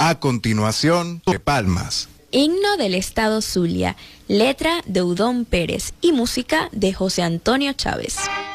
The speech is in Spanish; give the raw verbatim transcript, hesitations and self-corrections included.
A continuación, de Palmas. Himno del Estado Zulia, letra de Udón Pérez y música de José Antonio Chávez.